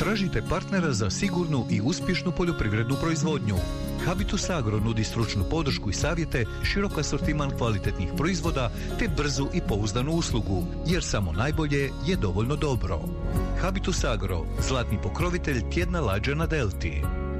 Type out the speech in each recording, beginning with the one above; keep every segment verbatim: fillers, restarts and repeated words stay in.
Tražite partnera za sigurnu i uspješnu poljoprivrednu proizvodnju. Habitus Agro nudi stručnu podršku i savjete, širok asortiman kvalitetnih proizvoda te brzu i pouzdanu uslugu, jer samo najbolje je dovoljno dobro. Habitus Agro, zlatni pokrovitelj tjedna lađa na Delti.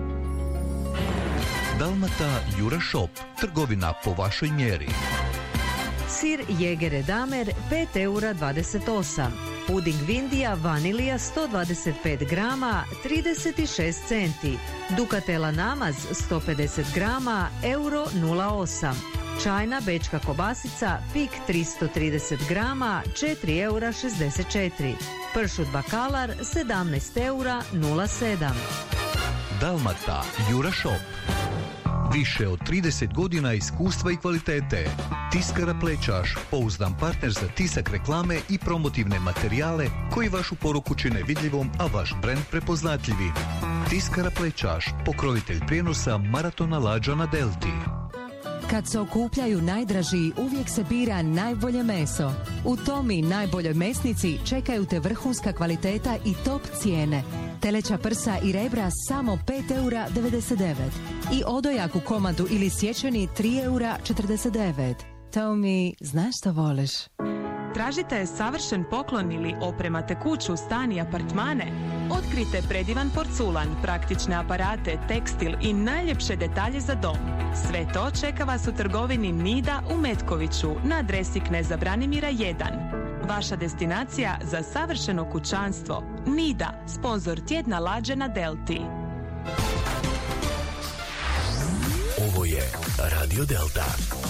Dalmata Jura Shop, trgovina po vašoj mjeri. Sir Jegere Damer pet eura dvadeset osam. Puding Vindija vanilija sto dvadeset pet grama trideset šest centi. Ducatela namaz sto pedeset grama euro nula osam. Čajna bečka kobasica Pik tristo trideset grama četiri eura šezdeset četiri. Pršut bakalar sedamnaest eura nula sedam. Dalmata Jura Shop. Više od trideset godina iskustva i kvalitete. Tiskara Plećaš, pouzdan partner za tisak reklame i promotivne materijale koji vašu poruku čine vidljivom, a vaš brend prepoznatljivim. Tiskara Plećaš, pokrovitelj prijenosa maratona lađa na Delti. Kad se okupljaju najdraži, uvijek se bira najbolje meso. U Tomi najboljoj mesnici čekaju te vrhunska kvaliteta i top cijene. Teleća prsa i rebra samo pet eura devedeset devet. I odojak u komadu ili sječeni tri eura četrdeset devet. Tomi, znaš što voliš? Tražite savršen poklon ili opremate kuću, stan i apartmane? Otkrite predivan porculan, praktične aparate, tekstil i najljepše detalje za dom. Sve to čeka vas u trgovini Nida u Metkoviću na adresi Kneza Branimira jedan. Vaša destinacija za savršeno kućanstvo. Nida, sponzor tjedna lađe na Delti. Ovo je Radio Delta.